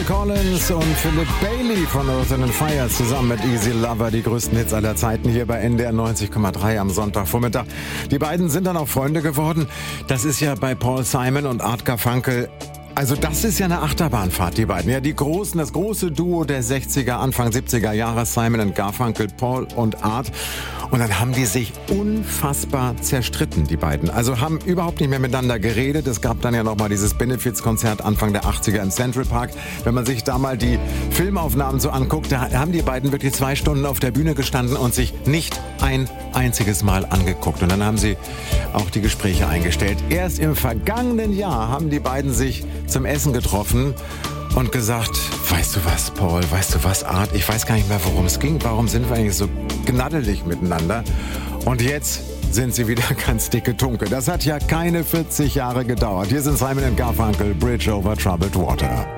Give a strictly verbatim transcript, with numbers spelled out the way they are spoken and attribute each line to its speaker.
Speaker 1: Collins und Philip Bailey von Earth and Fire zusammen mit Easy Lover, die größten Hits aller Zeiten hier bei N D R neunzig Komma drei am Sonntagvormittag. Die beiden sind dann auch Freunde geworden. Das ist ja bei Paul Simon und Art Garfunkel. Also das ist ja eine Achterbahnfahrt, die beiden. Ja, die großen, das große Duo der sechziger, Anfang siebziger Jahre, Simon und Garfunkel, Paul und Art. Und dann haben die sich unfassbar zerstritten, die beiden. Also haben überhaupt nicht mehr miteinander geredet. Es gab dann ja nochmal dieses Benefizkonzert Anfang der achtziger im Central Park. Wenn man sich da mal die Filmaufnahmen so anguckt, da haben die beiden wirklich zwei Stunden auf der Bühne gestanden und sich nicht ein einziges Mal angeguckt. Und dann haben sie auch die Gespräche eingestellt. Erst im vergangenen Jahr haben die beiden sich zum Essen getroffen und gesagt, weißt du was, Paul, weißt du was, Art, ich weiß gar nicht mehr, worum es ging. Warum sind wir eigentlich so gnaddelig miteinander? Und jetzt sind sie wieder ganz dicke Tunke. Das hat ja keine vierzig Jahre gedauert. Hier sind Simon und Garfunkel, Bridge over Troubled Water.